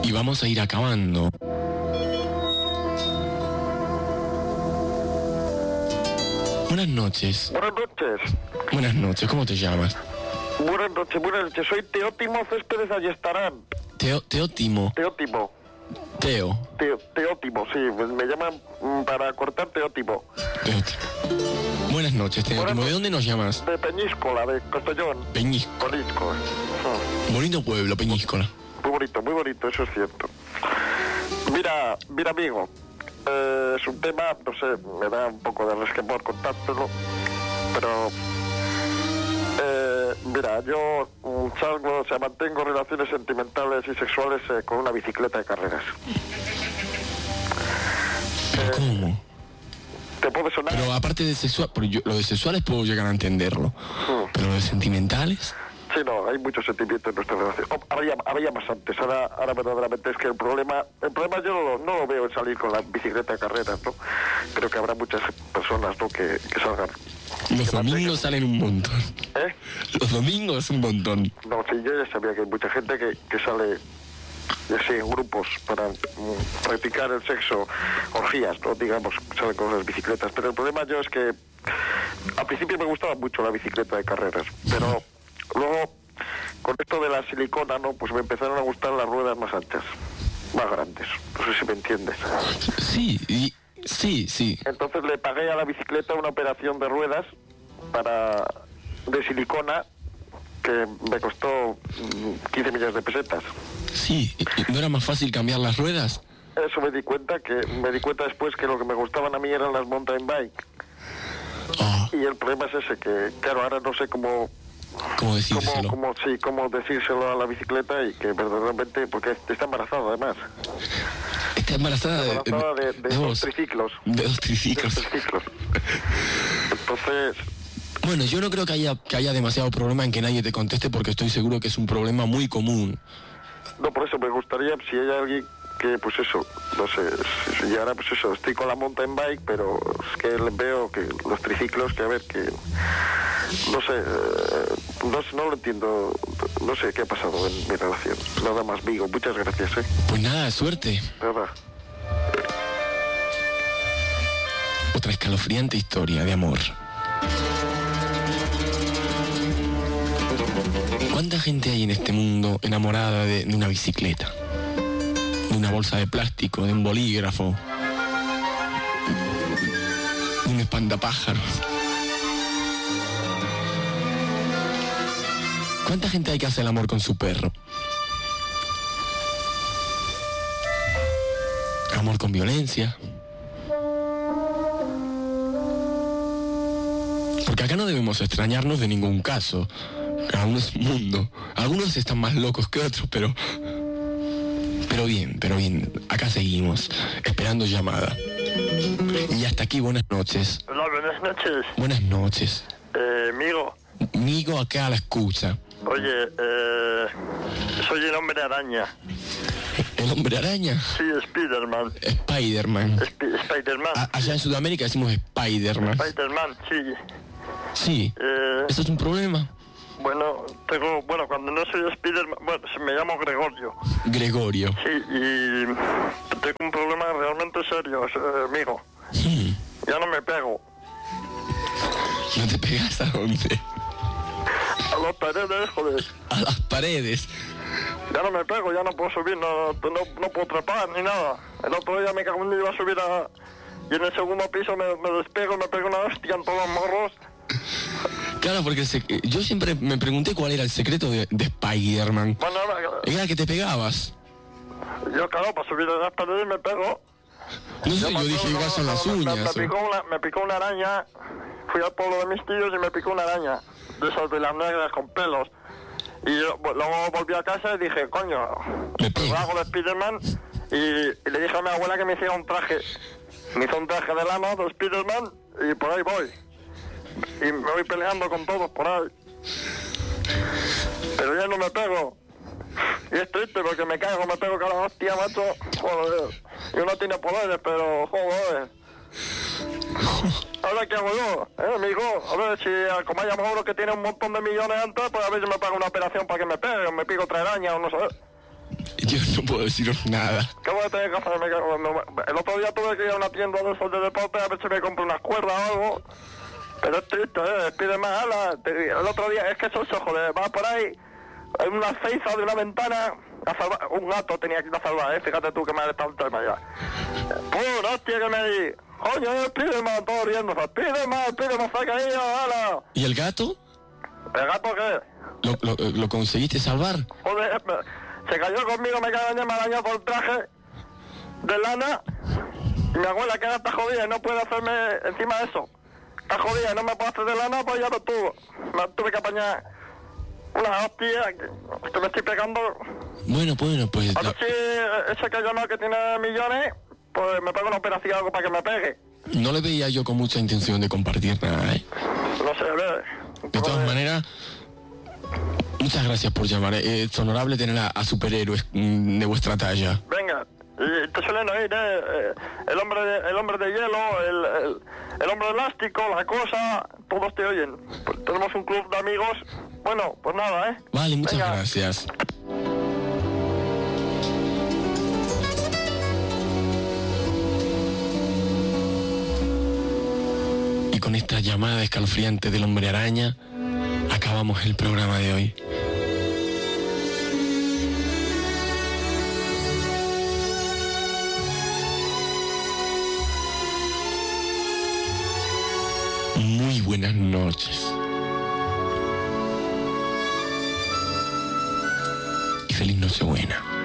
y vamos a ir acabando. Buenas noches. Buenas noches. Buenas noches, ¿cómo te llamas? Buenas noches. Soy Teótimo Céspedes Ayestarán. Teótimo. Teótimo. Teótimo, sí. Me llaman para cortar Teótimo. Buenas noches, Teótimo. ¿De dónde nos llamas? De Peñíscola, de Castellón. Peñíscola. Bonito pueblo, Peñíscola. Muy bonito, eso es cierto. Mira, amigo. Es un tema, no sé, me da un poco de resquemor contártelo, pero mira, yo salgo, mantengo relaciones sentimentales y sexuales con una bicicleta de carreras. ¿Pero cómo? ¿Te puede sonar? Pero aparte de sexual, lo de sexuales puedo llegar a entenderlo, pero lo de sentimentales... Sí, no, hay mucho sentimiento en nuestra relación. Había más antes, ahora verdaderamente es que el problema yo no lo veo en salir con la bicicleta de carreras, ¿no? Creo que habrá muchas personas, ¿no?, que salgan. Los domingos salen un montón. ¿Eh? Los domingos un montón. No, sí, yo ya sabía que hay mucha gente que sale, así, en grupos para practicar el sexo, orgías, ¿no?, digamos, salen con las bicicletas. Pero el problema yo es que al principio me gustaba mucho la bicicleta de carreras, pero... Luego, con esto de la silicona, ¿no?, pues me empezaron a gustar las ruedas más anchas, más grandes. No sé si me entiendes. Sí. Entonces le pagué a la bicicleta una operación de ruedas de silicona que me costó 15 millones de pesetas. Sí, ¿no era más fácil cambiar las ruedas? Eso me di cuenta después que lo que me gustaban a mí eran las mountain bike. Oh. Y el problema es ese, que claro, ahora no sé cómo decírselo. Cómo decírselo a la bicicleta, y que verdaderamente, porque está embarazada además. Está embarazada de dos triciclos. De dos triciclos. Entonces... Bueno, yo no creo que haya demasiado problema en que nadie te conteste, porque estoy seguro que es un problema muy común. No, por eso me gustaría, si hay alguien que, pues eso, no sé, y ahora pues eso, estoy con la mountain bike, pero es que veo que los triciclos, que a ver, que no sé, no lo entiendo, no sé qué ha pasado en mi relación. Nada más, Vigo, muchas gracias, Pues nada, suerte. Nada. Otra escalofriante historia de amor. ¿Cuánta gente hay en este mundo enamorada de una bicicleta? De una bolsa de plástico, de un bolígrafo, de un espantapájaros. ¿Cuánta gente hay que hace el amor con su perro? Amor con violencia. Porque acá no debemos extrañarnos de ningún caso. Cada uno es un mundo. Algunos están más locos que otros, pero bien, acá seguimos, esperando llamada. Y hasta aquí, buenas noches. Hola, buenas noches. Buenas noches. Migo acá a la escucha. Oye, soy el hombre araña. ¿El hombre araña? Sí, Spiderman. Spiderman. Spiderman. Allá en Sudamérica decimos Spiderman. Spiderman, sí. Sí. ¿Eso es un problema? Bueno, cuando no soy Spiderman, me llamo Gregorio. Gregorio. Sí, y tengo un problema realmente serio, amigo. Ya no me pego. ¿No te pegas a dónde? A las paredes, joder. A las paredes. Ya no me pego, ya no puedo subir, no puedo trepar ni nada. El otro día me cago en, iba a subir y en el segundo piso me despego, me pego una hostia en todos los morros. Claro, porque yo siempre me pregunté cuál era el secreto de Spider-Man. Bueno, era que te pegabas. Yo, claro, para subir a las paredes me pego. No sé, yo dije igual son las uñas. Me picó una araña. Fui al pueblo de mis tíos y me picó una araña. De esas de las negras con pelos. Y luego volví a casa y dije, coño, pues hago de Spiderman. Y le dije a mi abuela que me hiciera un traje. Me hizo un traje de lana de Spiderman y por ahí voy. Y me voy peleando con todos por ahí. Pero ya no me pego. Y es triste porque me pego cada hostia, macho. Joder. Y uno tiene poderes, pero joder. Ahora, ¿qué hago yo? Amigo, a ver si, como hay a lo mejor que tiene un montón de millones antes, pues a ver si me pago una operación para que me pegue, o me pico otra araña, o no sé. Yo no puedo deciros nada. ¿Qué voy a tener que hacer? El otro día tuve que ir a una tienda de esos de deporte a ver si me compro unas cuerdas o algo. Pero es triste, pide más alas. El otro día, es que eso, joder, vas por ahí, en una ceiza de una ventana, a salvar, un gato tenía que ir a salvar, fíjate tú que me ha estado el tema ya. ¡Puro hostia que me di! ¡Coño, pide más! Todo riéndose, pide más, se ha caído, ala. ¿Y el gato? ¿El gato qué? ¿Lo conseguiste salvar? Joder, se cayó conmigo, me arañado por el traje de lana. Y mi abuela que ahora está jodida y no puede hacerme encima de eso. Está jodida y no me puede hacer de lana, pues ya lo tuvo. Me tuve que apañar unas hostias que me estoy pegando. Bueno, pues... A ver si ese que yo no, que tiene millones, pues me pego una operación o algo para que me pegue. No le veía yo con mucha intención de compartir nada, ¿eh? No sé, a ver. De todas maneras, muchas gracias por llamar. Es honorable tener a superhéroes de vuestra talla. Venga, y te suelen oír, el hombre de hielo, el hombre elástico, la cosa, todos te oyen. Pues tenemos un club de amigos. Bueno, pues nada, Vale, muchas Venga. gracias. Y con esta llamada escalofriante del hombre araña, acabamos el programa de hoy. Muy buenas noches. Y feliz Nochebuena.